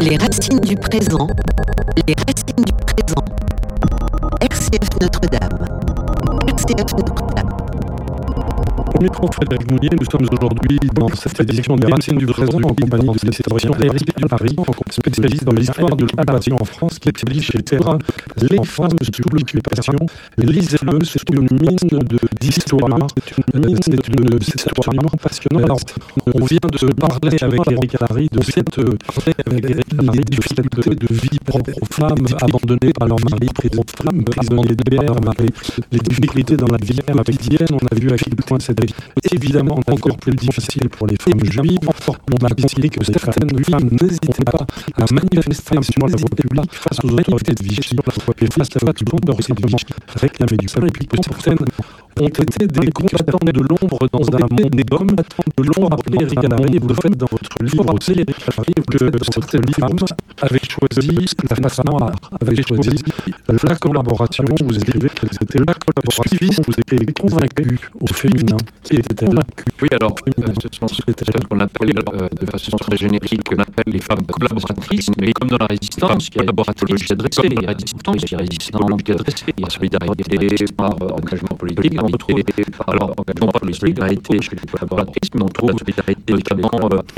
Les racines du présent, les racines du présent. RCF Notre-Dame. RCF Notre-Dame. Au micro Frédéric Mounier, nous sommes aujourd'hui dans cette édition des Racines du présent en compagnie de l'historien Éric Duparis, spécialiste dans l'histoire de l'occupation en France, qui publie chez Terra Les femmes sous l'occupation. Lisez-le, c'est une mine d'histoire. C'est une histoire passionnante. On vient de se parler avec Éric Duparis de cette difficulté de vie propre aux femmes abandonnées par leur mari, aux femmes prises dans les guerres, les difficultés dans la vie quotidienne. On a vu à quel point c'était évidemment encore plus difficile pour les femmes juives. On a décidé que certaines femmes n'hésitaient pas à manifester sur la voie publique face aux autorités de Vichy et face à l'enseignement réclamé du peuple, et puis que certaines ont été des combattants de l'ombre dans un monde d'hommes. De l'ombre, Éric Duparis, vous le faites dans votre livre aussi, Éric Duparis, que certaines femmes avaient choisi la face noire, avaient choisi la collaboration. Vous écrivez qu'elles étaient la collaboration, vous écrivez convaincues au féminin. Qui était-elle? Oui, alors, ce sont ce qu'on appelle de façon très générique, qu'on appelle les femmes collaboratrices, mais comme dans la résistance, collaboratrices, c'est adressé, les résistants, il y a résistants adressés, par solidarité, par engagement politique, on retrouve, alors, engagement politique, solidarité chez les collaboratrices, mais on trouve la solidarité notamment